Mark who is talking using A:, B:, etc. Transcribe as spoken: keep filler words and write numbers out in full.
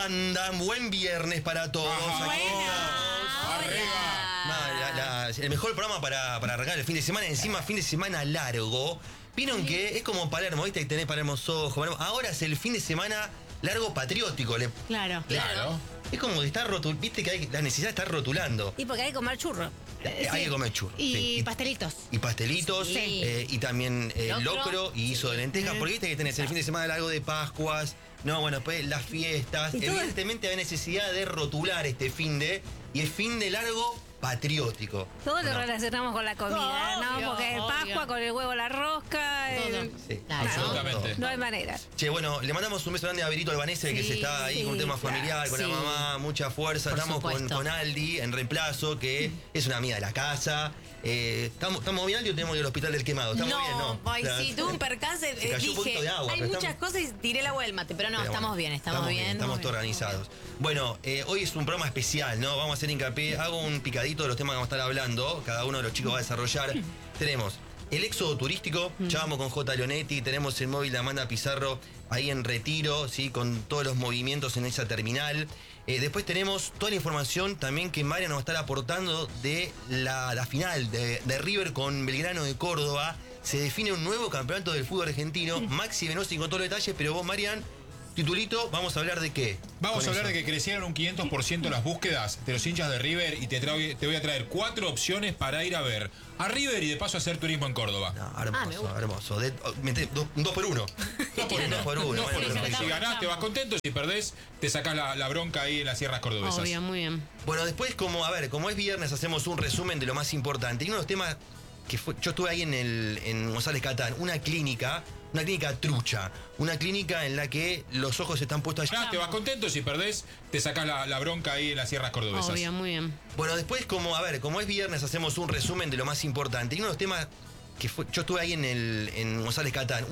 A: andan? Buen viernes para todos.
B: Ajá.
A: Aquí
B: Buena.
A: Arriba. Nada, la- la- el mejor programa para, para arrancar el fin de semana. Encima, fin de semana largo. Vieron que es como Palermo, ¿viste? Que tenés Palermo Sojo, Palermo. Ahora es el fin de semana largo patriótico. Le-
C: Claro.
B: Claro.
A: es como que está rotul, viste que hay la necesidad de estar rotulando.
D: Y porque hay que comer churro.
A: Eh, hay que comer churros.
C: Y
A: sí.
C: pastelitos.
A: Y pastelitos,
D: Sí.
A: eh, y también eh,
D: Locro.
A: locro y guiso de lentejas, porque viste que tenés el fin de semana largo de Pascuas, no, bueno, después las fiestas.
D: Y todo-
A: Evidentemente hay necesidad de rotular este fin de, y el fin de largo patriótico.
D: Todo lo
A: Bueno,
D: relacionamos con la comida,
C: Obvio,
D: ¿no? Porque
C: obvio.
D: Pascua con el huevo, la rosca. el-
A: sí,
D: Claro.
B: Absolutamente.
D: No hay manera.
A: Che, bueno, le mandamos un beso grande a Verito Albanese, que
D: Sí,
A: se está ahí
D: sí,
A: con un tema
D: claro,
A: familiar, con
D: sí.
A: la mamá, mucha fuerza.
D: Por
A: Estamos con,
D: supuesto.
A: con Aldi en reemplazo, que es una amiga de la casa. Eh, ¿Estamos estamos bien, Aldi, o tenemos que ir al hospital del quemado? ¿Estamos bien? No.
D: ay,
A: Claro.
D: sí, tuve un percance.
A: Se
D: eh,
A: cayó un
D: dije,
A: poquito de agua,
D: hay
A: pero
D: muchas
A: estamos-
D: cosas y tiré el agua del mate, pero no,
A: Pero
D: estamos
A: bueno,
D: bien, estamos, bien.
A: Estamos
D: muy
A: todos
D: bien.
A: organizados. Bueno, eh, hoy es un programa especial, ¿no? Vamos a hacer hincapié. Hago un picadito de los temas que vamos a estar hablando. Cada uno de los chicos va a desarrollar. Tenemos el éxodo turístico. Ya vamos con J. Leonetti. Tenemos el móvil de Amanda Pizarro ahí en Retiro, ¿sí? Con todos los movimientos en esa terminal. Eh, después tenemos toda la información también que María nos va a estar aportando de la, la final de, de River con Belgrano de Córdoba. Se define un nuevo campeonato del fútbol argentino. Maxi Venosi con todos los detalles, pero vos, Marian, titulito, vamos a hablar de qué.
B: Vamos
A: Con
B: a hablar
A: eso.
B: de que crecieron un quinientos por ciento las búsquedas de los hinchas de River y te, trau- te voy a traer cuatro opciones para ir a ver a River y de paso hacer turismo en Córdoba.
A: No,
D: Ah, me
A: hermoso,
D: gusta.
A: hermoso. De- oh, mete dos, un dos por uno.
B: Dos por uno.
A: Dos por uno.
B: Dos por
A: bueno,
B: uno.
A: perfecto.
B: Si ganás te vas contento, si perdés te sacás la, la bronca ahí en las sierras cordobesas.
C: Obvio, muy bien.
A: Bueno, después, como, a ver, como es viernes, hacemos un resumen de lo más importante. Y uno de los temas que fue, yo estuve ahí en el en González Catán, una clínica, una clínica trucha, una clínica en la que los ojos están puestos allá.
B: Ganás, te vas contento, si perdés te sacás la, la bronca ahí en las sierras cordobesas.
C: Obvio, muy bien.
A: Bueno, después, como, a ver, como es viernes, hacemos un resumen de lo más importante. Y uno de los temas que fue, yo estuve ahí en el en González Catán,